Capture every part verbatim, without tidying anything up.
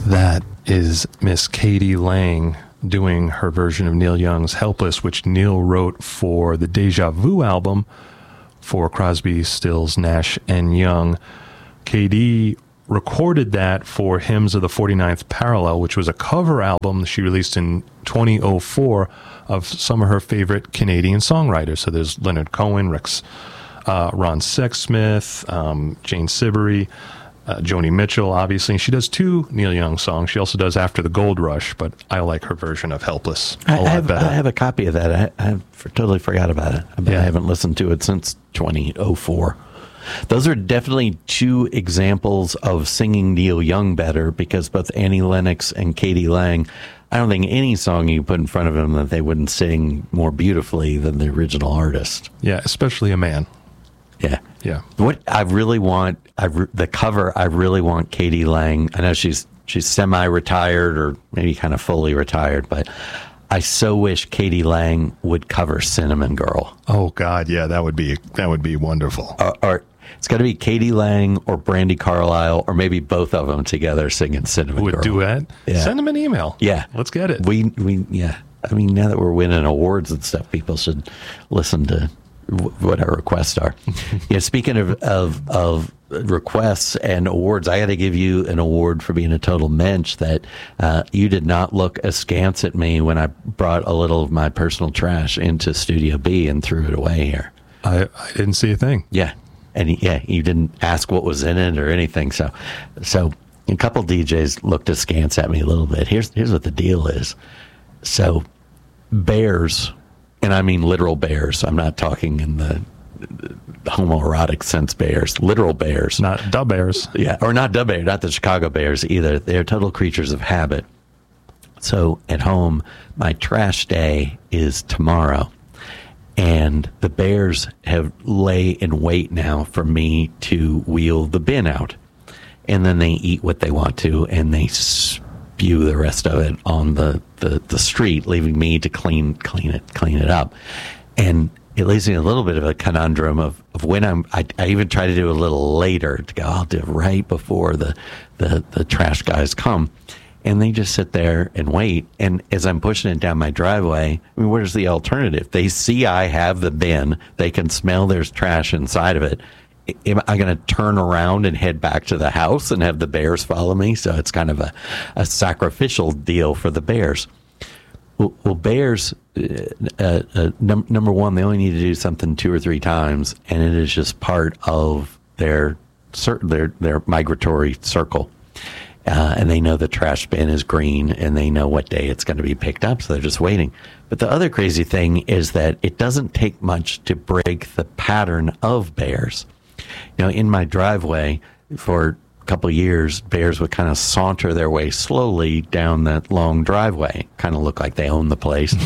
That is Miss Katie Lang doing her version of Neil Young's Helpless, which Neil wrote for the Deja Vu album for Crosby, Stills, Nash, and Young. K D recorded that for Hymns of the forty-ninth Parallel, which was a cover album she released in twenty oh four of some of her favorite Canadian songwriters. So there's Leonard Cohen, Rex, uh, Ron Sexsmith, um, Jane Siberry, Uh, Joni Mitchell, obviously. She does two Neil Young songs. She also does After the Gold Rush, but I like her version of Helpless a I, lot I have, better. I have a copy of that. I, I have for, totally forgot about it. I, Yeah. I haven't listened to it since twenty oh four. Those are definitely two examples of singing Neil Young better, because both Annie Lennox and Katie Lang, I don't think any song you put in front of them that they wouldn't sing more beautifully than the original artist. Yeah, especially a man. Yeah. Yeah. What I really want, I re, the cover, I really want Katie Lang. I know she's she's semi-retired or maybe kind of fully retired, but I so wish Katie Lang would cover Cinnamon Girl. Oh God, yeah, that would be that would be wonderful. Or, or it's got to be Katie Lang or Brandi Carlile, or maybe both of them together singing Cinnamon Would Girl. duet? Yeah. Send them an email. Yeah, let's get it. We we yeah. I mean, now that we're winning awards and stuff, people should listen to what our requests are. Yeah, speaking of, of of requests and awards, I got to give you an award for being a total mensch, that uh, you did not look askance at me when I brought a little of my personal trash into Studio B and threw it away here. I, I didn't see a thing. Yeah, and yeah, you didn't ask what was in it or anything. So, so a couple D Js looked askance at me a little bit. Here's here's what the deal is. So, bears. And I mean literal bears. I'm not talking in the, the homoerotic sense bears. Literal bears. Not da bears. Yeah, or not da bear, not the Chicago Bears either. They're total creatures of habit. So at home, my trash day is tomorrow. And the bears have lay in wait now for me to wheel the bin out. And then they eat what they want to, and they spew the rest of it on the, the, the street, leaving me to clean clean it clean it up. And it leaves me a little bit of a conundrum of, of when I'm I, I even try to do a little later to go, I'll do it right before the, the, the trash guys come. And they just sit there and wait. And as I'm pushing it down my driveway, I mean, where's the alternative? They see I have the bin. They can smell there's trash inside of it. Am I going to turn around and head back to the house and have the bears follow me? So it's kind of a, a sacrificial deal for the bears. Well, well bears, uh, uh, num- number one, they only need to do something two or three times, and it is just part of their their their migratory circle. Uh, and they know the trash bin is green, and they know what day it's going to be picked up, so they're just waiting. But the other crazy thing is that it doesn't take much to break the pattern of bears. You know, in my driveway for a couple of years, bears would kind of saunter their way slowly down that long driveway, kind of look like they own the place.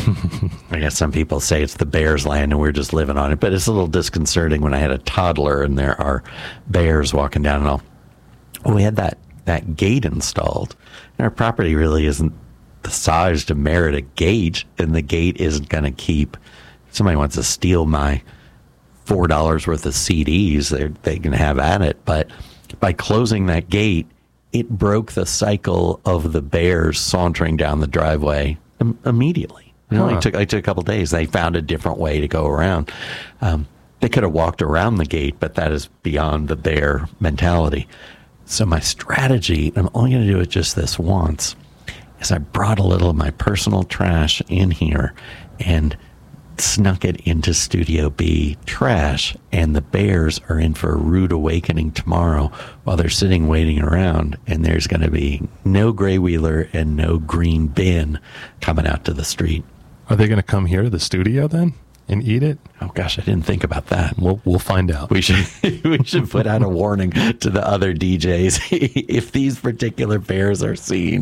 I guess some people say it's the bears' land and we're just living on it, but it's a little disconcerting when I had a toddler and there are bears walking down and all. Well, we had that that gate installed, and our property really isn't the size to merit a gate, and the gate isn't going to keep. Somebody wants to steal my four dollars worth of C Ds, they can have at it. But by closing that gate, it broke the cycle of the bears sauntering down the driveway im- immediately. It only Huh. took, it took a couple of days. They found a different way to go around. Um, they could have walked around the gate, but that is beyond the bear mentality. So my strategy, I'm only going to do it just this once, is I brought a little of my personal trash in here and snuck it into Studio B trash, and the bears are in for a rude awakening tomorrow while they're sitting waiting around, and there's going to be no gray wheeler and no green bin coming out to the street. Are they going to come here to the studio then and eat it? Oh gosh, I didn't think about that. We'll we'll find out. We should we should put out a warning to the other D Js if these particular bears are seen.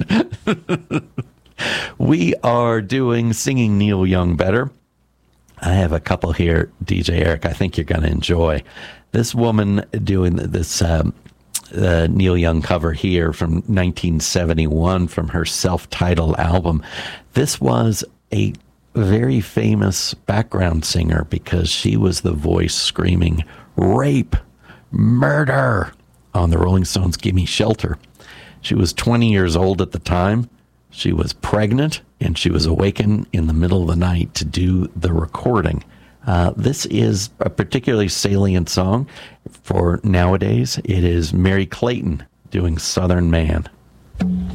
We are doing Singing Neil Young Better. I have a couple here, D J Eric, I think you're going to enjoy. This woman doing this um, uh, Neil Young cover here from nineteen seventy-one from her self-titled album. This was a very famous background singer because she was the voice screaming rape, murder on the Rolling Stones' Gimme Shelter. She was twenty years old at the time. She was pregnant, and she was awakened in the middle of the night to do the recording. Uh, this is a particularly salient song for nowadays. It is Mary Clayton doing Southern Man.